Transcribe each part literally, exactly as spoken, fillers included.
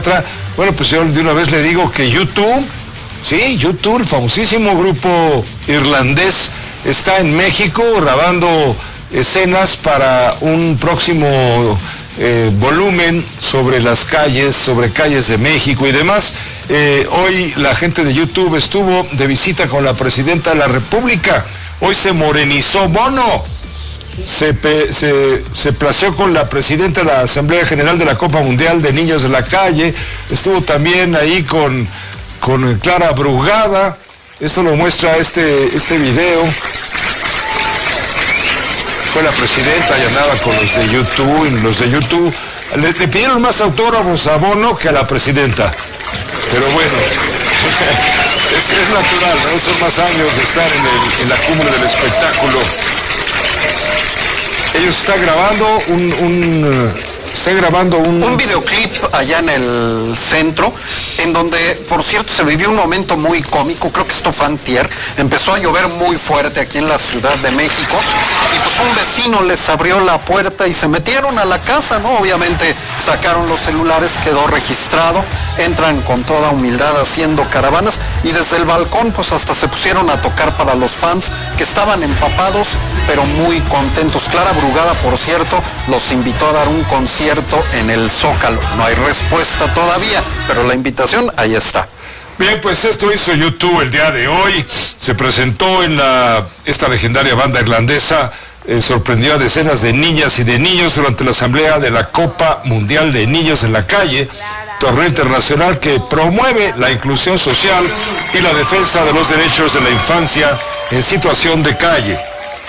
Sinatra. Bueno, pues yo de una vez le digo que U dos, sí, U dos, el famosísimo grupo irlandés, está en México grabando escenas para un próximo eh, volumen sobre las calles, sobre calles de México y demás. Eh, hoy la gente de U dos estuvo de visita con la presidenta de la República. Hoy se morenizó Bono. Se, pe, se, se plació con la presidenta de la Asamblea General de la Copa Mundial de Niños de la Calle. Estuvo también ahí con, con Clara Brugada. Esto lo muestra este, este video. Fue la presidenta y andaba con los de U dos, y los de U dos le, le pidieron más autógrafos a Bono que a la presidenta. Pero bueno, es, es natural, ¿no? Son más años de estar en, el, en la cumbre del espectáculo. Ellos están grabando un, un están grabando un... un videoclip allá en el centro, en donde, por cierto, se vivió un momento muy cómico. Creo que esto fue antier. Empezó a llover muy fuerte aquí en la Ciudad de México, y pues un vecino les abrió la puerta y se metieron a la casa, ¿no? Obviamente sacaron los celulares, quedó registrado, entran con toda humildad haciendo caravanas, y desde el balcón pues hasta se pusieron a tocar para los fans, que estaban empapados pero muy contentos. Clara Brugada, por cierto, los invitó a dar un concierto en el Zócalo. No hay respuesta todavía, pero la invitación ahí está. Bien, pues esto hizo U dos el día de hoy. Se presentó en la esta legendaria banda irlandesa. Eh, sorprendió a decenas de niñas y de niños durante la asamblea de la Copa Mundial de Niños en la Calle, torneo internacional que promueve la inclusión social y la defensa de los derechos de la infancia en situación de calle.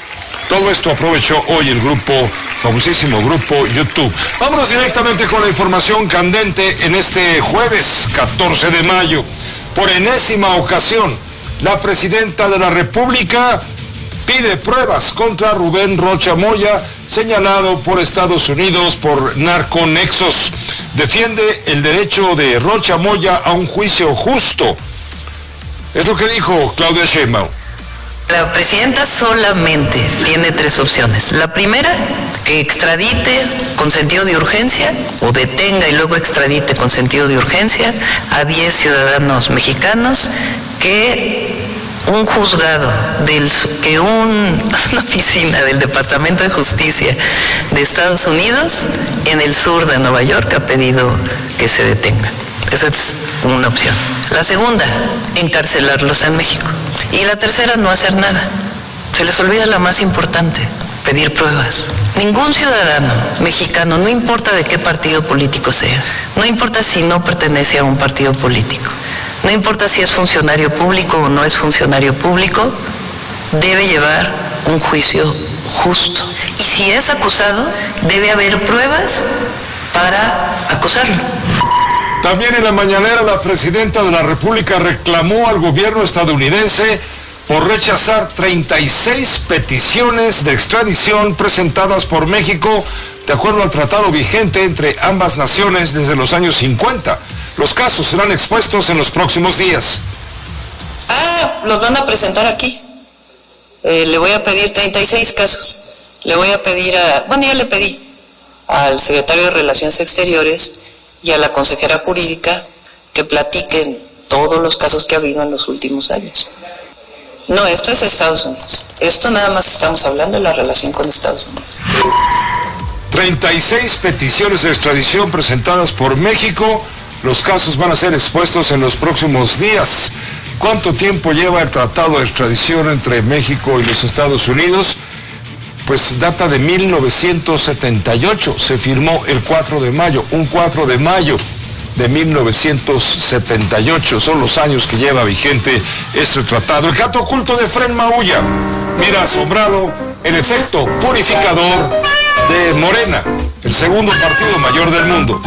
Todo esto aprovechó hoy el grupo, famosísimo grupo U dos. Vámonos directamente con la información candente en este jueves catorce de mayo. Por enésima ocasión, la presidenta de la República pide pruebas contra Rubén Rocha Moya, señalado por Estados Unidos por narconexos. Defiende el derecho de Rocha Moya a un juicio justo. Es lo que dijo Claudia Sheinbaum. La presidenta solamente tiene tres opciones. La primera, que extradite con sentido de urgencia, o detenga y luego extradite con sentido de urgencia a diez ciudadanos mexicanos que un juzgado, del, que un, una oficina del Departamento de Justicia de Estados Unidos en el sur de Nueva York ha pedido que se detengan. Esa es una opción. La segunda, encarcelarlos en México. Y la tercera, no hacer nada. Se les olvida la más importante, pedir pruebas. Ningún ciudadano mexicano, no importa de qué partido político sea, no importa si no pertenece a un partido político, no importa si es funcionario público o no es funcionario público, debe llevar un juicio justo. Y si es acusado, debe haber pruebas para acusarlo. También en la mañanera la presidenta de la República reclamó al gobierno estadounidense por rechazar treinta y seis peticiones de extradición presentadas por México de acuerdo al tratado vigente entre ambas naciones desde los años cincuenta. Los casos serán expuestos en los próximos días. Ah, los van a presentar aquí. Eh, le voy a pedir treinta y seis casos. Le voy a pedir a, bueno, ya le pedí al secretario de Relaciones Exteriores y a la consejera jurídica que platiquen todos los casos que ha habido en los últimos años. No, esto es Estados Unidos. Esto nada más estamos hablando de la relación con Estados Unidos. treinta y seis peticiones de extradición presentadas por México. Los casos van a ser expuestos en los próximos días. ¿Cuánto tiempo lleva el tratado de extradición entre México y los Estados Unidos? Pues data de mil novecientos setenta y ocho, se firmó el cuatro de mayo, un cuatro de mayo de mil novecientos setenta y ocho, son los años que lleva vigente este tratado. El gato oculto de Fren Maulla mira asombrado el efecto purificador de Morena, el segundo partido mayor del mundo.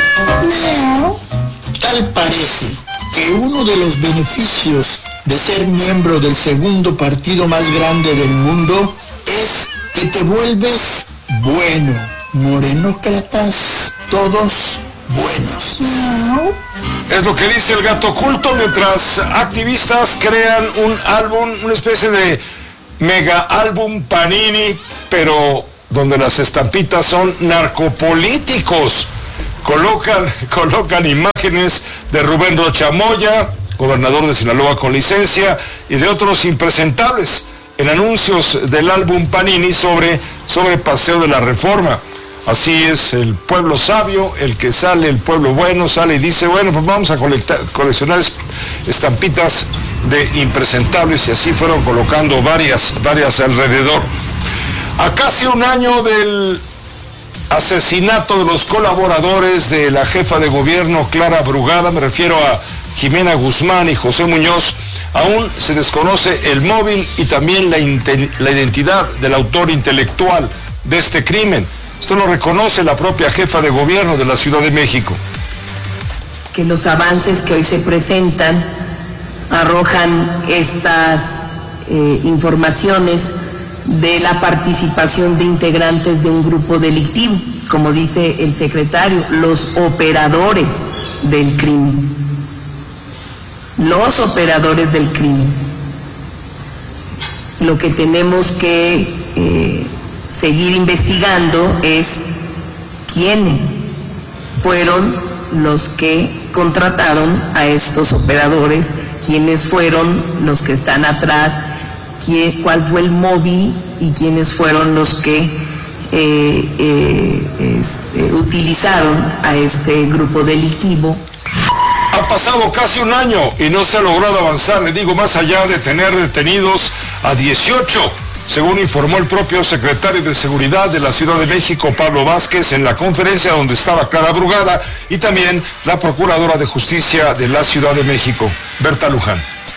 No, tal parece que uno de los beneficios de ser miembro del segundo partido más grande del mundo es que te vuelves bueno. Morenócratas, todos buenos. No. Es lo que dice el gato oculto mientras activistas crean un álbum, una especie de mega álbum Panini, pero donde las estampitas son narcopolíticos. Colocan, colocan imágenes de Rubén Rocha Moya, gobernador de Sinaloa con licencia, y de otros impresentables en anuncios del álbum Panini sobre, sobre Paseo de la Reforma. Así es el pueblo sabio, el que sale, el pueblo bueno, sale y dice, bueno, pues vamos a colectar, coleccionar estampitas de impresentables, y así fueron colocando varias, varias alrededor. A casi un año del asesinato de los colaboradores de la jefa de gobierno Clara Brugada, me refiero a Jimena Guzmán y José Muñoz, aún se desconoce el móvil y también la, la identidad del autor intelectual de este crimen. Esto lo reconoce la propia jefa de gobierno de la Ciudad de México. Que los avances que hoy se presentan arrojan estas eh, informaciones de la participación de integrantes de un grupo delictivo, como dice el secretario, los operadores del crimen. Los operadores del crimen. Lo que tenemos que eh, seguir investigando es quiénes fueron los que contrataron a estos operadores, quiénes fueron los que están atrás, quién, cuál fue el móvil y quiénes fueron los que eh, eh, es, eh, utilizaron a este grupo delictivo. Ha pasado casi un año y no se ha logrado avanzar, le digo, más allá de tener detenidos a dieciocho, según informó el propio secretario de Seguridad de la Ciudad de México, Pablo Vázquez, en la conferencia donde estaba Clara Brugada, y también la Procuradora de Justicia de la Ciudad de México, Berta Luján.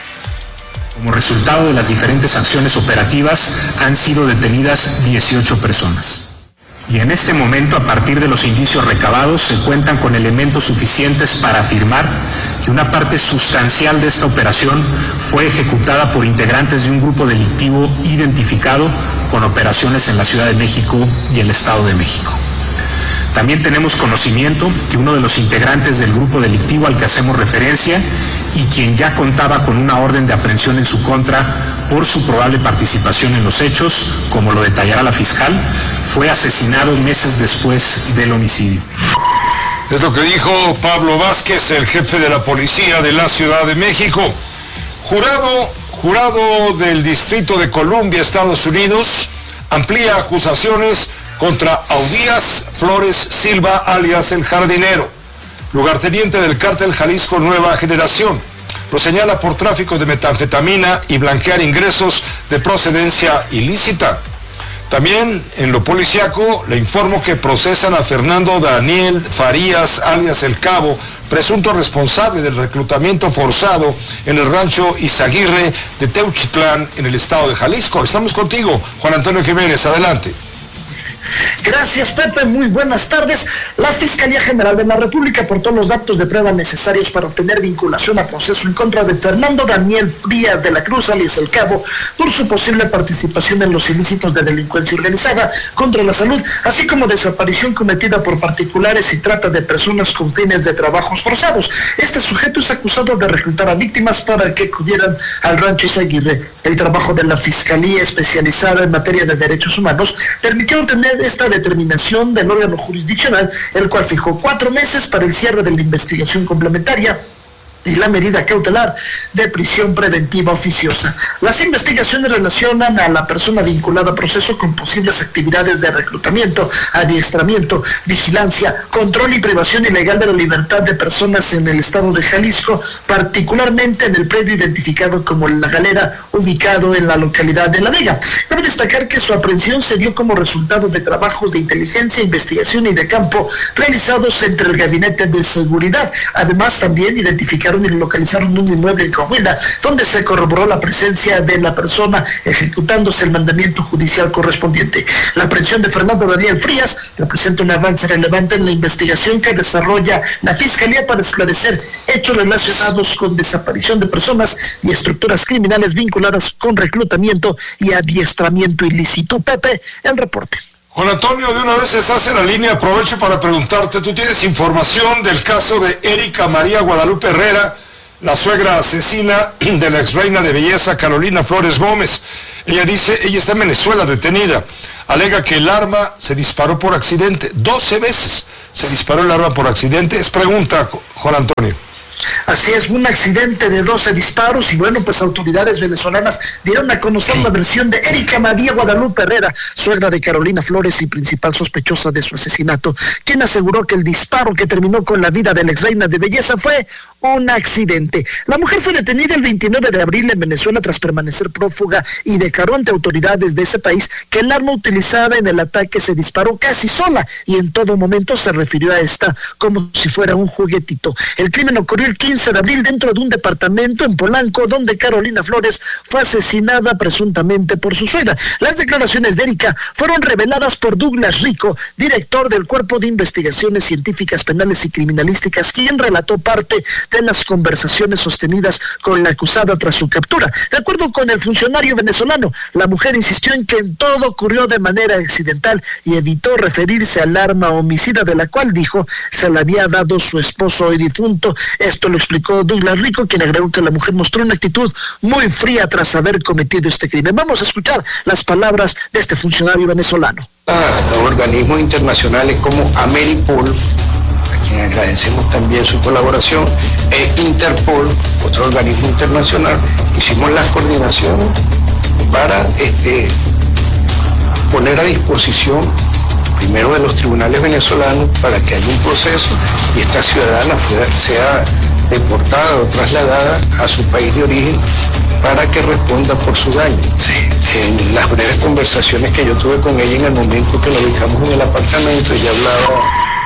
Como resultado de las diferentes acciones operativas, han sido detenidas dieciocho personas. Y en este momento, a partir de los indicios recabados, se cuentan con elementos suficientes para afirmar que una parte sustancial de esta operación fue ejecutada por integrantes de un grupo delictivo identificado con operaciones en la Ciudad de México y el Estado de México. También tenemos conocimiento que uno de los integrantes del grupo delictivo al que hacemos referencia y quien ya contaba con una orden de aprehensión en su contra por su probable participación en los hechos, como lo detallará la fiscal, fue asesinado meses después del homicidio. Es lo que dijo Pablo Vázquez, el jefe de la policía de la Ciudad de México. Jurado, jurado del Distrito de Columbia, Estados Unidos, amplía acusaciones contra Audías Flores Silva, alias El Jardinero, lugarteniente del cártel Jalisco Nueva Generación. Lo señala por tráfico de metanfetamina y blanquear ingresos de procedencia ilícita. También en lo policiaco le informo que procesan a Fernando Daniel Farías, alias El Cabo, presunto responsable del reclutamiento forzado en el rancho Izaguirre de Teuchitlán, en el estado de Jalisco. Estamos contigo, Juan Antonio Jiménez, adelante. Gracias, Pepe, muy buenas tardes. La Fiscalía General de la República aportó los datos de prueba necesarios para obtener vinculación a proceso en contra de Fernando Daniel Frías de la Cruz, alias El Cabo, por su posible participación en los ilícitos de delincuencia organizada contra la salud, así como desaparición cometida por particulares y trata de personas con fines de trabajos forzados. Este sujeto es acusado de reclutar a víctimas para que acudieran al rancho Izaguirre. El trabajo de la Fiscalía especializada en materia de derechos humanos permitió obtener esta determinación del órgano jurisdiccional, el cual fijó cuatro meses para el cierre de la investigación complementaria y la medida cautelar de prisión preventiva oficiosa. Las investigaciones relacionan a la persona vinculada a proceso con posibles actividades de reclutamiento, adiestramiento, vigilancia, control y privación ilegal de la libertad de personas en el estado de Jalisco, particularmente en el predio identificado como La Galera, ubicado en la localidad de La Vega. Cabe destacar que su aprehensión se dio como resultado de trabajos de inteligencia, investigación y de campo realizados entre el Gabinete de Seguridad. Además, también identificaron y localizaron un inmueble en Coahuila, donde se corroboró la presencia de la persona ejecutándose el mandamiento judicial correspondiente. La aprehensión de Fernando Daniel Frías representa un avance relevante en la investigación que desarrolla la Fiscalía para esclarecer hechos relacionados con desaparición de personas y estructuras criminales vinculadas con reclutamiento y adiestramiento ilícito. Pepe, el reporte. Juan Antonio, de una vez estás en la línea, aprovecho para preguntarte, tú tienes información del caso de Erika María Guadalupe Herrera, la suegra asesina de la ex reina de belleza Carolina Flores Gómez. Ella dice, ella está en Venezuela detenida. alega que el arma se disparó por accidente. doce veces se disparó el arma por accidente. Es pregunta, Juan Antonio. Así es, un accidente de doce disparos y bueno, pues autoridades venezolanas dieron a conocer la versión de Erika María Guadalupe Herrera, suegra de Carolina Flores y principal sospechosa de su asesinato, quien aseguró que el disparo que terminó con la vida de la exreina de belleza fue un accidente. La mujer fue detenida el veintinueve de abril en Venezuela tras permanecer prófuga y declaró ante autoridades de ese país que el arma utilizada en el ataque se disparó casi sola y en todo momento se refirió a esta como si fuera un juguetito. El crimen ocurrió el quince de abril dentro de un departamento en Polanco, donde Carolina Flores fue asesinada presuntamente por su suegra. Las declaraciones de Erika fueron reveladas por Douglas Rico, director del Cuerpo de Investigaciones Científicas Penales y Criminalísticas, quien relató parte de las conversaciones sostenidas con la acusada tras su captura. De acuerdo con el funcionario venezolano, la mujer insistió en que todo ocurrió de manera accidental y evitó referirse al arma homicida de la cual dijo se la había dado su esposo hoy difunto. Esto lo explicó Douglas Rico, quien agregó que la mujer mostró una actitud muy fría tras haber cometido este crimen. Vamos a escuchar las palabras de este funcionario venezolano. A organismos internacionales como Ameripol, a quien agradecemos también su colaboración, e Interpol, otro organismo internacional, hicimos las coordinaciones para este, poner a disposición primero de los tribunales venezolanos para que haya un proceso y esta ciudadana pueda, sea deportada o trasladada a su país de origen para que responda por su daño. Sí. En las breves conversaciones que yo tuve con ella en el momento que la ubicamos en el apartamento, ella hablaba...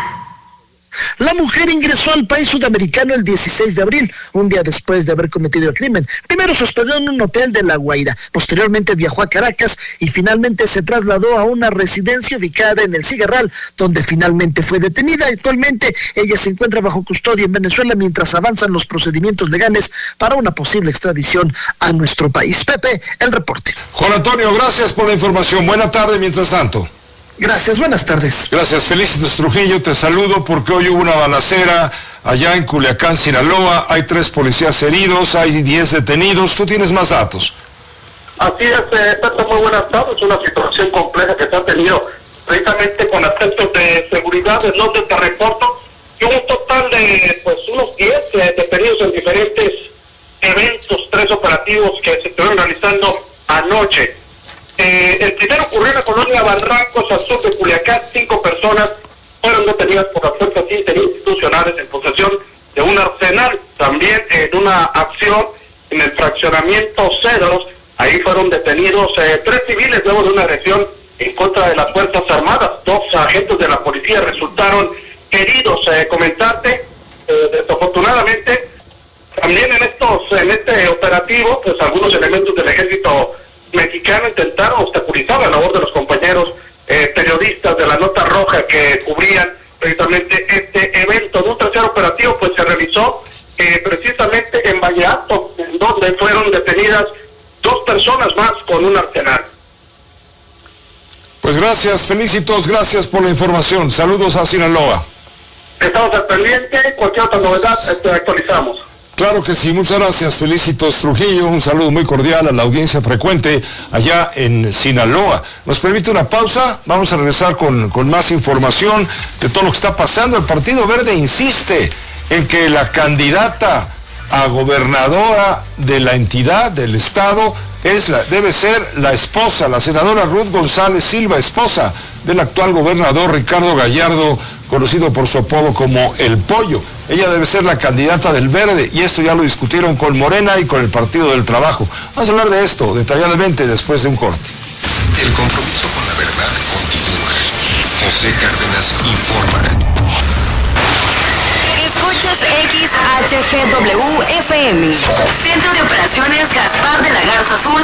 La mujer ingresó al país sudamericano el dieciséis de abril, un día después de haber cometido el crimen. Primero se hospedó en un hotel de La Guaira, posteriormente viajó a Caracas y finalmente se trasladó a una residencia ubicada en el Ciguerral, donde finalmente fue detenida. Actualmente ella se encuentra bajo custodia en Venezuela mientras avanzan los procedimientos legales para una posible extradición a nuestro país. Pepe, el reporte. Juan Antonio, gracias por la información. Buena tarde mientras tanto. Gracias, buenas tardes. Gracias, Felicitas Trujillo, te saludo porque hoy hubo una balacera allá en Culiacán, Sinaloa, hay tres policías heridos, hay diez detenidos, ¿tú tienes más datos? Así es, eh, Pepe, muy buenas tardes, una situación compleja que se ha tenido precisamente con aspectos de seguridad, es donde te reporto que hubo un total de pues unos diez eh, detenidos en diferentes eventos, tres operativos que se estuvieron realizando anoche. Eh, el primero ocurrió en la colonia Barrancos, al sur de Culiacán. Cinco personas fueron detenidas por las fuerzas interinstitucionales en posesión de un arsenal. También en una acción en el fraccionamiento Cedros, ahí fueron detenidos eh, tres civiles luego de una agresión en contra de las Fuerzas Armadas. Dos agentes de la policía resultaron heridos. Eh, comentarte, eh, desafortunadamente, también en estos en este operativo, pues algunos elementos del ejército mexicano intentaron obstaculizar la labor de los compañeros eh, periodistas de la Nota Roja que cubrían precisamente este evento. En un tercer operativo pues se realizó eh, precisamente en Valle Alto, en donde fueron detenidas dos personas más con un arsenal. Pues gracias, Felicitos, gracias por la información. Saludos a Sinaloa. Estamos al pendiente, cualquier otra novedad este, actualizamos. Claro que sí, muchas gracias, Felicitos Trujillo, un saludo muy cordial a la audiencia frecuente allá en Sinaloa. ¿Nos permite una pausa? Vamos a regresar con, con más información de todo lo que está pasando. El Partido Verde insiste en que la candidata a gobernadora de la entidad, del estado, es la, debe ser la esposa, la senadora Ruth González Silva, esposa del actual gobernador Ricardo Gallardo, conocido por su apodo como El Pollo. Ella debe ser la candidata del Verde y esto ya lo discutieron con Morena y con el Partido del Trabajo. Vamos a hablar de esto detalladamente después de un corte. El compromiso con la verdad continúa. José Cárdenas informa. Escuchas X H G W F M. Centro de Operaciones Gaspar de la Garza Sur.